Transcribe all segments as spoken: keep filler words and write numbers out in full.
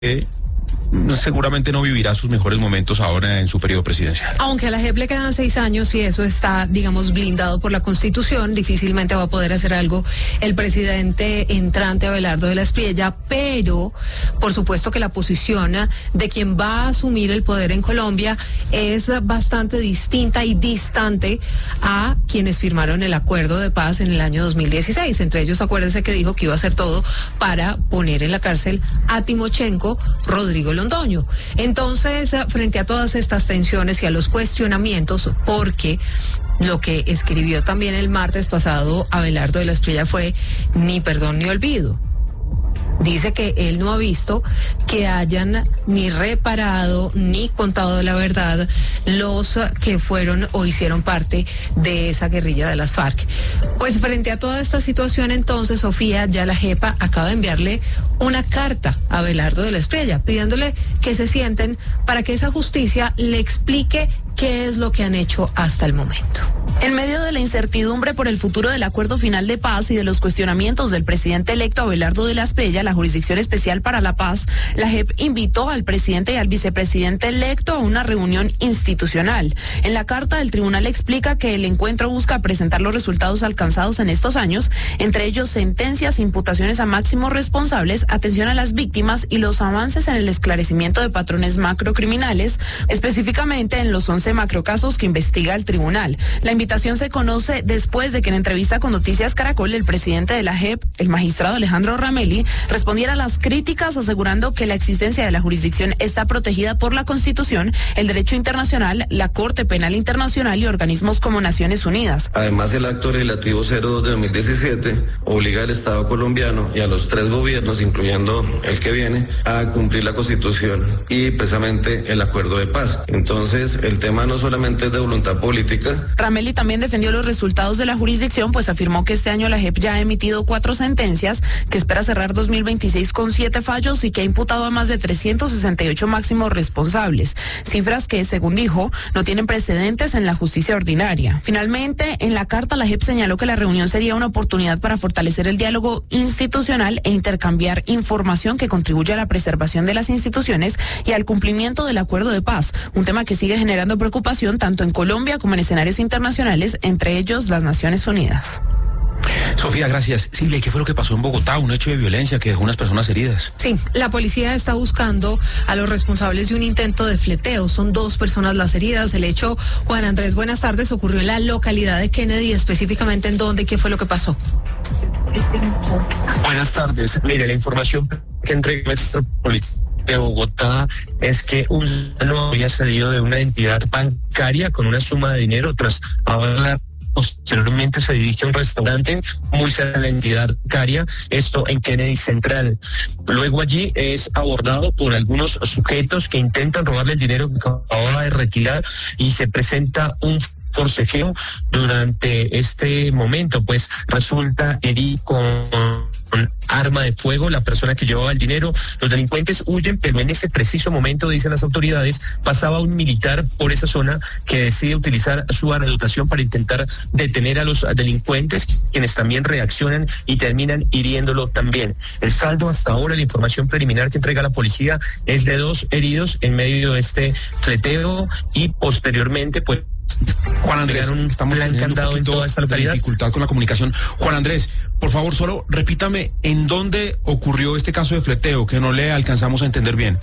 Eh, seguramente no vivirá sus mejores momentos ahora en su periodo presidencial. Aunque a la J E P le quedan seis años y eso está, digamos, blindado por la Constitución, difícilmente va a poder hacer algo el presidente entrante Abelardo de la Espriella, pero por supuesto que la posición de quien va a asumir el poder en Colombia es bastante distinta y distante a quienes firmaron el acuerdo de paz en el año dos mil dieciséis. Entre ellos, acuérdense que dijo que iba a hacer todo para poner en la cárcel a Timochenko, Rodrigo Londoño. Entonces, frente a todas estas tensiones y a los cuestionamientos, porque lo que escribió también el martes pasado Abelardo de la Espriella fue ni perdón ni olvido. Dice que él no ha visto que hayan ni reparado ni contado la verdad los que fueron o hicieron parte de esa guerrilla de las FARC. Pues frente a toda esta situación, entonces, Sofía, ya la J E P acaba de enviarle una carta a Abelardo de la Espriella pidiéndole que se sienten para que esa justicia le explique qué es lo que han hecho hasta el momento. En medio de la incertidumbre por el futuro del acuerdo final de paz y de los cuestionamientos del presidente electo Abelardo de la Espriella, la Jurisdicción Especial para la Paz, la J E P invitó al presidente y al vicepresidente electo a una reunión institucional. En la carta, el tribunal explica que el encuentro busca presentar los resultados alcanzados en estos años, entre ellos sentencias, imputaciones a máximos responsables, atención a las víctimas y los avances en el esclarecimiento de patrones macrocriminales, específicamente en los once macrocasos que investiga el tribunal. La invitación se conoce después de que en entrevista con Noticias Caracol el presidente de la J E P, el magistrado Alejandro Ramelli, respondiera a las críticas asegurando que la existencia de la jurisdicción está protegida por la Constitución, el derecho internacional, la Corte Penal Internacional y organismos como Naciones Unidas. Además, el acto legislativo cero dos de dos mil diecisiete obliga al Estado colombiano y a los tres gobiernos, incluyendo el que viene, a cumplir la Constitución y precisamente el acuerdo de paz. Entonces, el tema no solamente es de voluntad política. Ramelli también defendió los resultados de la jurisdicción, pues afirmó que este año la J E P ya ha emitido cuatro sentencias, que espera cerrar dos mil veintiséis con siete fallos y que ha imputado a más de trescientos sesenta y ocho máximos responsables, cifras que, según dijo, no tienen precedentes en la justicia ordinaria. Finalmente, en la carta la J E P señaló que la reunión sería una oportunidad para fortalecer el diálogo institucional e intercambiar información que contribuya a la preservación de las instituciones y al cumplimiento del acuerdo de paz, un tema que sigue generando preocupación tanto en Colombia como en escenarios internacionales, entre ellos las Naciones Unidas. Sofía, gracias. Silvia, ¿qué fue lo que pasó en Bogotá? Un hecho de violencia que dejó unas personas heridas. Sí, la policía está buscando a los responsables de un intento de fleteo. Son dos personas las heridas. El hecho, Juan Andrés, buenas tardes, ocurrió en la localidad de Kennedy, específicamente en dónde y qué fue lo que pasó. Buenas tardes. Mire, la información que entrega nuestra policía de Bogotá es que un no había salido de una entidad bancaria con una suma de dinero tras hablar. Posteriormente se dirige a un restaurante muy cerca de la entidad bancaria, esto en Kennedy Central. Luego allí es abordado por algunos sujetos que intentan robarle el dinero que acababa de retirar y se presenta un forcejeo durante este momento, pues resulta herido con con arma de fuego la persona que llevaba el dinero. Los delincuentes huyen, pero en ese preciso momento, dicen las autoridades, pasaba un militar por esa zona que decide utilizar su arma de dotación para intentar detener a los delincuentes, quienes también reaccionan y terminan hiriéndolo también. El saldo hasta ahora, la información preliminar que entrega la policía, es de dos heridos en medio de este fleteo y posteriormente, pues, Juan Andrés, estamos teniendo un poquito de dificultad con la comunicación. Juan Andrés, por favor, solo repítame en dónde ocurrió este caso de fleteo, que no le alcanzamos a entender bien.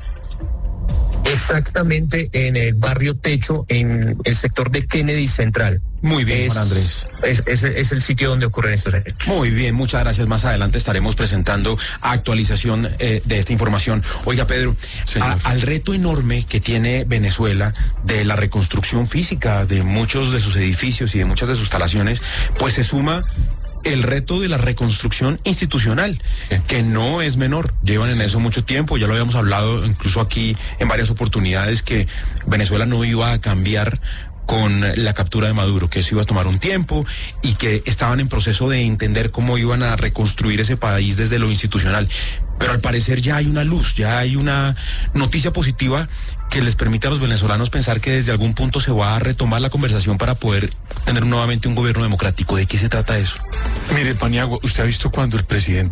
Exactamente en el barrio Techo, en el sector de Kennedy Central. Muy bien, es, Juan Andrés. Es, es, es el sitio donde ocurren estos hechos. Muy bien, muchas gracias. Más adelante estaremos presentando actualización eh, de esta información. Oiga, Pedro, a, al reto enorme que tiene Venezuela de la reconstrucción física de muchos de sus edificios y de muchas de sus instalaciones, pues se suma el reto de la reconstrucción institucional, que no es menor. Llevan en eso mucho tiempo, ya lo habíamos hablado incluso aquí en varias oportunidades, que Venezuela no iba a cambiar con la captura de Maduro, que eso iba a tomar un tiempo y que estaban en proceso de entender cómo iban a reconstruir ese país desde lo institucional. Pero al parecer ya hay una luz, ya hay una noticia positiva que les permite a los venezolanos pensar que desde algún punto se va a retomar la conversación para poder tener nuevamente un gobierno democrático. ¿De qué se trata eso? Mire, Paniagua, usted ha visto cuando el presidente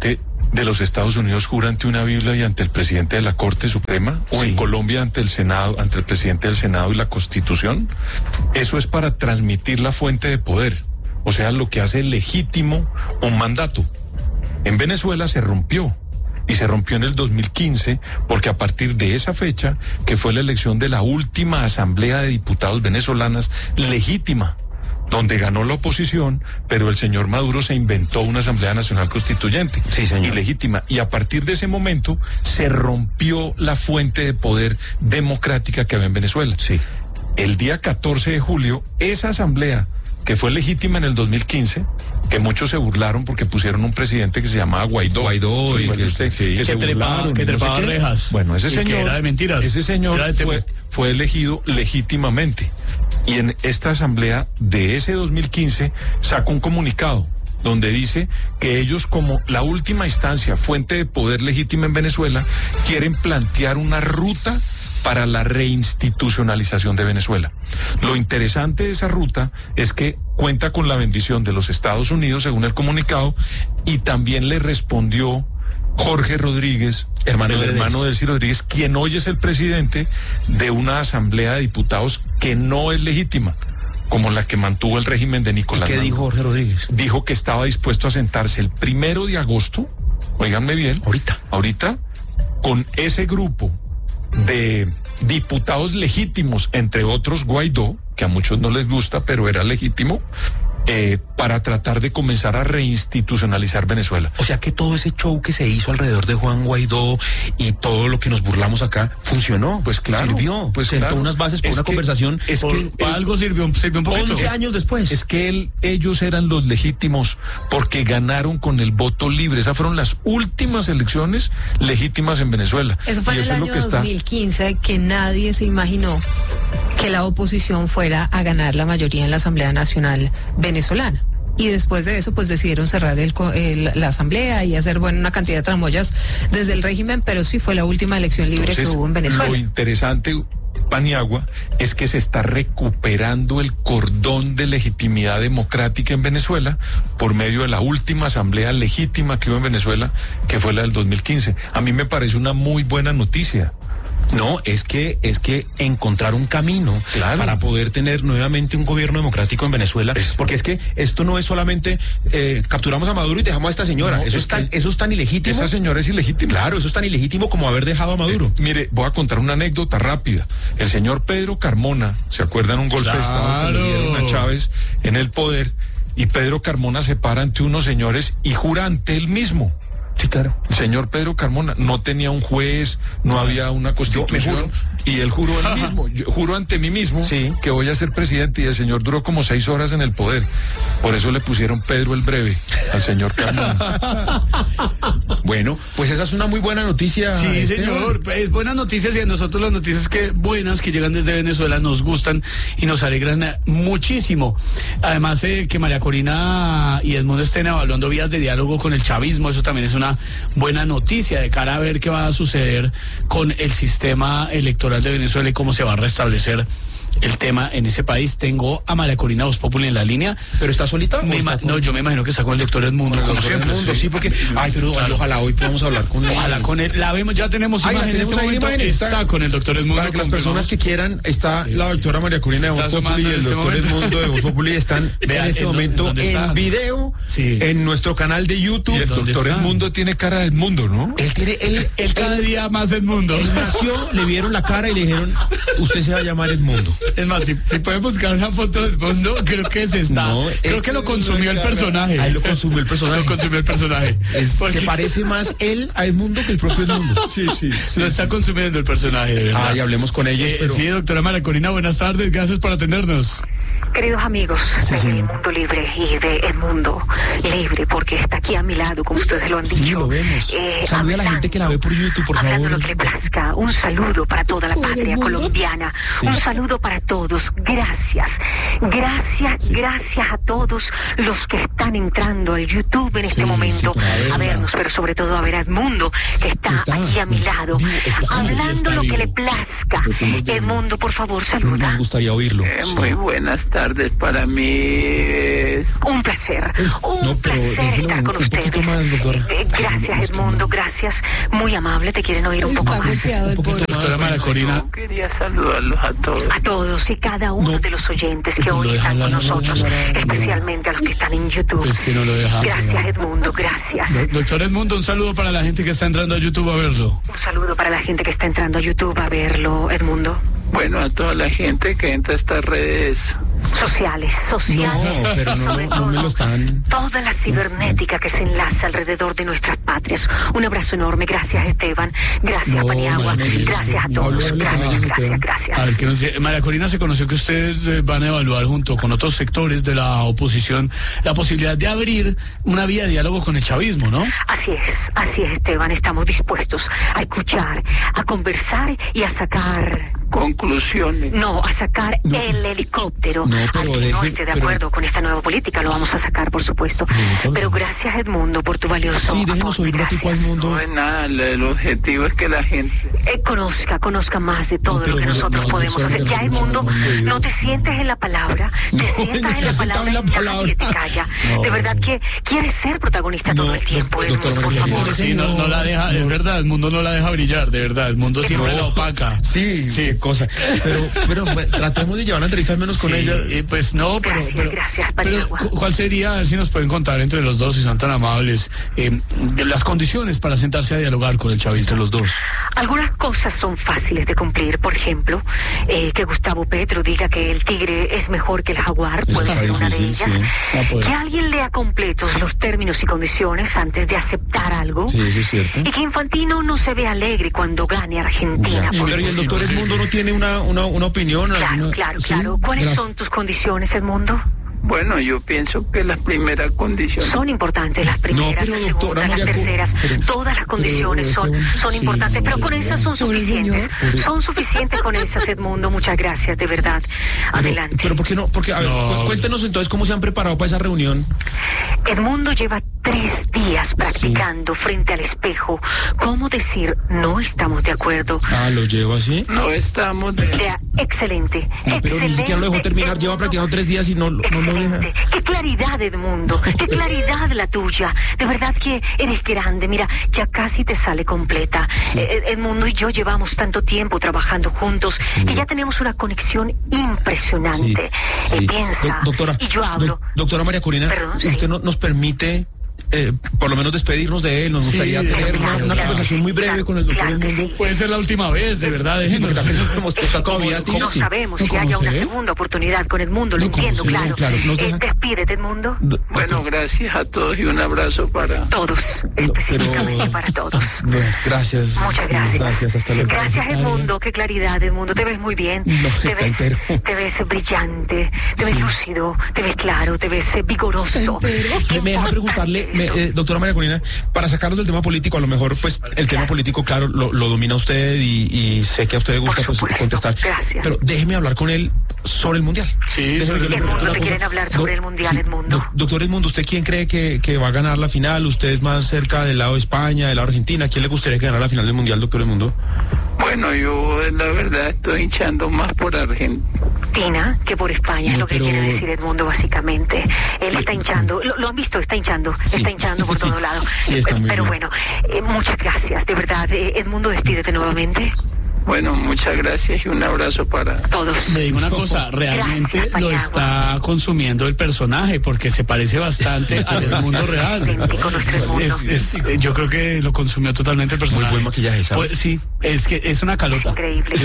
de los Estados Unidos jura ante una Biblia y ante el presidente de la Corte Suprema, o Sí. en Colombia ante el Senado, ante el presidente del Senado y la Constitución, eso es para transmitir la fuente de poder, o sea, lo que hace legítimo un mandato. En Venezuela se rompió, y se rompió en el dos mil quince, porque a partir de esa fecha, que fue la elección de la última Asamblea de Diputados venezolanas legítima, donde ganó la oposición, pero el señor Maduro se inventó una Asamblea Nacional Constituyente. Sí, señor. Ilegítima. Y a partir de ese momento se rompió la fuente de poder democrática que había en Venezuela. Sí. El día catorce de julio, esa asamblea, que fue legítima en el dos mil quince, que muchos se burlaron porque pusieron un presidente que se llamaba Guaidó. Guaidó, Sí, y bueno, que- usted, sí. que se Que trepaba- burlaron, que y no sé trepaba qué. rejas. Bueno, ese Y que señor, era de mentiras. ese señor Era de fue, temo. fue elegido legítimamente. Y en esta asamblea de ese dos mil quince sacó un comunicado donde dice que ellos, como la última instancia, fuente de poder legítima en Venezuela, quieren plantear una ruta para la reinstitucionalización de Venezuela. Lo interesante de esa ruta es que cuenta con la bendición de los Estados Unidos, según el comunicado, y también le respondió Jorge Rodríguez, Hermano el de hermano de Delcy Rodríguez, quien hoy es el presidente de una asamblea de diputados que no es legítima, como la que mantuvo el régimen de ¿Y Nicolás qué Maduro. dijo Jorge Rodríguez? Dijo que estaba dispuesto a sentarse el primero de agosto, óiganme bien, Ahorita. ahorita, con ese grupo de diputados legítimos, entre otros Guaidó, que a muchos no les gusta, pero era legítimo, eh, para tratar de comenzar a reinstitucionalizar Venezuela. O sea que todo ese show que se hizo alrededor de Juan Guaidó y todo lo que nos burlamos acá funcionó. Pues claro, Sirvió. pues Sentó claro. unas bases para Es una que- conversación. es Por- que para el- algo sirvió, sirvió un poquito. once años después. Es que él, ellos eran los legítimos porque ganaron con el voto libre. Esas fueron las últimas elecciones legítimas en Venezuela. Eso fue Y en el es año lo que está. dos mil quince, que nadie se imaginó que la oposición fuera a ganar la mayoría en la Asamblea Nacional venezolana. Y después de eso, pues decidieron cerrar el, co- el- la asamblea y hacer, bueno, una cantidad de tramoyas desde el régimen, pero sí fue la última elección libre Entonces, que hubo en Venezuela. lo interesante, Paniagua, es que se está recuperando el cordón de legitimidad democrática en Venezuela por medio de la última asamblea legítima que hubo en Venezuela, que fue la del dos mil quince. A mí me parece una muy buena noticia. No, es que es que encontrar un camino Claro. para poder tener nuevamente un gobierno democrático en Venezuela, porque es que esto no es solamente eh, capturamos a Maduro y dejamos a esta señora. No, eso es es tan, que eso es tan ilegítimo. Esa señora es ilegítima. Claro, eso es tan ilegítimo como haber dejado a Maduro. Eh, mire, voy a contar una anécdota rápida. El señor Pedro Carmona, ¿se acuerdan un golpe de Estado que le dieron a Claro. Chávez en el poder? Y Pedro Carmona se para ante unos señores y jura ante él mismo. Sí, claro. El señor Pedro Carmona no tenía un juez, no había una constitución, juro. y él juró él mismo, yo juro ante mí mismo Sí. que voy a ser presidente, y el señor duró como seis horas en el poder. Por eso le pusieron Pedro el Breve al señor Carmona. Bueno, pues esa es una muy buena noticia. Sí, Esteban. señor, es buenas noticias, y a nosotros las noticias que buenas que llegan desde Venezuela nos gustan y nos alegran eh, muchísimo. Además, eh, que María Corina y Edmundo estén evaluando vías de diálogo con el chavismo, eso también es una buena noticia de cara a ver qué va a suceder con el sistema electoral de Venezuela y cómo se va a restablecer el tema en ese país. Tengo a María Corina Voz Populi en la línea. ¿Pero está solita? o Me está ima- con- no, yo me imagino que está con el doctor Edmundo, con el como doctor siempre. Edmundo, sí, porque, ay, pero Claro. ojalá hoy podamos hablar con él. Ojalá con él. La vemos, ya tenemos Ay, la imagen en tenemos este ahí, momento. imagen, está- Está con el doctor Edmundo. Para que las confirmamos. personas que quieran, está Sí, la sí. doctora María Corina de Se Voz está Populi y asomando el en este doctor momento. Edmundo de Voz Populi están Vea, en este ¿en dónde- momento dónde en están? video Sí. en nuestro canal de YouTube. Y el ¿Dónde doctor están? Edmundo tiene cara de Edmundo, ¿no? Él tiene, él, Él cada día más Edmundo. él nació, le vieron la cara y le dijeron, usted se va a llamar Edmundo. Es más, si, si pueden buscar una foto de Edmundo, creo que se está. No, creo él- que lo consumió el personaje. Ahí lo consumió el personaje. Lo consumió el personaje. Es- Porque se parece más él a Edmundo que el propio Edmundo. Sí, sí. Lo está consumiendo el personaje, de verdad. Ah, y hablemos con ellos, Eh, pero... Sí, doctora María Corina, buenas tardes. Gracias por atendernos. Queridos amigos de Mundo Libre y de El Mundo Libre, porque está aquí a mi lado, como ustedes lo han dicho. Sí, lo vemos. Eh, Salude a la hablando- gente que la ve por YouTube, por hablando favor. lo que le plazca. Un saludo para toda la Por el patria mundo. colombiana. Sí. Un saludo para todos, gracias. Gracias, sí. gracias a todos los que están entrando al YouTube en este sí, momento sí, a, a vernos, pero sobre todo a ver a Edmundo, que está, está aquí a mi lado, está, hablando está lo vivo. que le plazca. Edmundo, por favor, saluda. Nos gustaría oírlo. Eh, muy buenas tardes para mí. Eh... Un placer, un no, placer estar con ustedes. Más, eh, gracias, Edmundo, gracias. Muy amable, te quieren oír un está poco más. Un poquito, doctora María Corina. Yo quería saludarlos a todos. A todos y cada uno no, de los oyentes que hoy están con nosotros, no, no, no, especialmente a los que están en YouTube. Es que no lo deja, gracias, Edmundo, gracias. Do- doctor Edmundo, un saludo para la gente que está entrando a YouTube a verlo. Un saludo para la gente que está entrando a YouTube a verlo, Edmundo. Bueno, a toda la gente que entra a estas redes sociales, sociales, no, pero no, sobre no, todo, no me lo están... toda la cibernética que se enlaza alrededor de nuestras patrias. Un abrazo enorme, gracias Esteban, gracias no, Paniagua, María, gracias a todos, no, gracias, no, gracias, gracias. A ver, que nos dice, María Corina, se conoció que ustedes van a evaluar junto con otros sectores de la oposición la posibilidad de abrir una vía de diálogo con el chavismo, ¿no? Así es, así es Esteban, estamos dispuestos a escuchar, a conversar y a sacar... conclusiones. No, a sacar no. el helicóptero. No, pero Al que deje, no esté de pero... acuerdo con esta nueva política, lo vamos a sacar, por supuesto. No, pero gracias, Edmundo, por tu valioso Sí, déjenos oír un tipo Edmundo. No es nada, el objetivo es que la gente... Eh, conozca, conozca más de todo no, lo que nosotros no, podemos no, hacer. Ya, Edmundo, no, no te sientes en la palabra, te sientas en la palabra, en la palabra. Nadie te calla. De verdad que quieres ser protagonista todo el tiempo, Edmundo, por favor. Sí, no, no la deja, es verdad, el mundo no la deja brillar, de verdad, el mundo siempre la opaca. Sí, sí, qué cosa. Pero, pero bueno, tratemos de llevar una entrevista al menos con sí, ella. Eh, pues no, pero, gracias, pero, gracias, pero ¿cuál sería, a ver si nos pueden contar entre los dos, si son tan amables, eh, las condiciones para sentarse a dialogar con el chavismo? Entre los dos. Algunas cosas son fáciles de cumplir, por ejemplo, eh, que Gustavo Petro diga que el tigre es mejor que el jaguar, Eso puede ser una difícil, de ellas. Sí. No que alguien lea completos los términos y condiciones antes de aceptar algo. Sí, eso es cierto. Y que Infantino no se ve alegre cuando gane Argentina. Ya. Pero y el doctor Edmundo no tiene una, una, una opinión. Claro, alguna... claro, ¿Sí? claro. ¿Cuáles Gracias. son tus condiciones, Edmundo? Bueno, yo pienso que las primeras condiciones... Son importantes las primeras, no, las segundas, las terceras, pero, todas las condiciones pero, son, son sí, importantes, pero con esas son suficientes. Son suficientes con esas, Edmundo, muchas gracias, de verdad. Adelante. Pero, pero ¿por qué no? Porque, a ver, no, cuéntenos entonces cómo se han preparado para esa reunión. Edmundo lleva tres días practicando sí. frente al espejo cómo decir no estamos de acuerdo. Ah, ¿lo lleva así? No estamos de... de excelente, no, pero excelente. Ni siquiera lo dejó terminar, Edmundo, lleva practicando tres días y no, no lo deja. Qué claridad, Edmundo, qué claridad la tuya. De verdad que eres grande, mira, ya casi te sale completa. Sí. Ed- Edmundo y yo llevamos tanto tiempo trabajando juntos sí. que ya tenemos una conexión impresionante. Sí. Sí. Eh, piensa, Do- doctora, y yo hablo. Do- doctora María Corina, Perdón, ¿usted sí. no, nos permite... Eh, por lo menos despedirnos de él, nos sí, gustaría tener claro, una, claro, una claro, conversación sí, muy breve claro, con el doctor claro Edmundo. sí. Puede ser la última vez, de verdad. Sí, porque también hemos que está todavía No, no sabemos si haya una segunda oportunidad con Edmundo, lo no, entiendo, sí, claro. claro. Eh, despídete, Edmundo. Do- bueno, gracias a todos y un abrazo para... Todos, específicamente pero... para todos. Bueno, gracias. Muchas gracias. Gracias, hasta luego. Gracias, Edmundo. Qué claridad, Edmundo. Te ves muy bien. No, te, está ves, entero. te ves brillante, te ves sí. lúcido, te ves claro, te ves eh, vigoroso. Me, me deja preguntarle, me, eh, doctora María Corina, para sacarnos del tema político, a lo mejor, pues, el claro. tema político, claro, lo, lo domina usted y, y sé que a usted le gusta pues, contestar. Gracias. Pero déjeme hablar con él sobre el Mundial. Sí, sobre el Edmundo, te quieren hablar sobre do, el Mundial, sí, Edmundo. Do, doctor Edmundo, ¿usted quién cree que, que va a ganar la final? ¿Usted es más cerca del lado de España, del lado de Argentina? ¿Quién le gustaría que ganara la final del Mundial, doctor Edmundo? Bueno, yo la verdad estoy hinchando más por Argentina que por España, no, es lo que pero... quiere decir Edmundo básicamente. Él está hinchando, lo, lo han visto, está hinchando, sí. está hinchando por sí. todo lado. Sí, está muy pero bien. bueno, eh, muchas gracias, de verdad. Eh, Edmundo, despídete nuevamente. Bueno, muchas gracias y un abrazo para todos. Le digo una cosa, realmente gracias, lo está consumiendo el personaje porque se parece bastante al Edmundo real. Es, es, es, yo creo que lo consumió totalmente el personaje. Muy buen maquillaje, ¿sabes? Pues, sí, es que es una calota. Es increíble.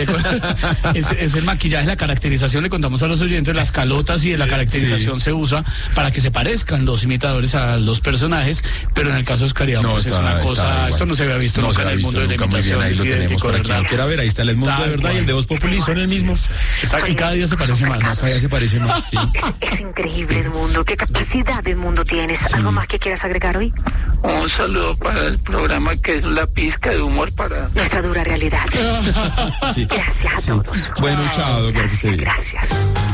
Es, es el maquillaje, la caracterización, le contamos a los oyentes, las calotas y la caracterización sí. se usa para que se parezcan los imitadores a los personajes, pero en el caso de Oscar Iván, no, pues está, es una cosa, esto no se había visto no nunca en el mundo de la imitación, es idéntico, ¿verdad? Quiera ver, ahí está el Edmundo Tal de verdad cual. y el de Voz Populi son el mismo. Está que cada día se parece más. Cada día se parece más, sí. Es, es increíble, Edmundo. ¿Qué capacidad, Edmundo, tienes? ¿Algo más que quieras agregar hoy? Un saludo para el programa que es la pizca de humor para... Nuestra dura realidad. Sí. Gracias a Sí. todos. Bueno, chao, doctor, que esté Gracias, bien. gracias.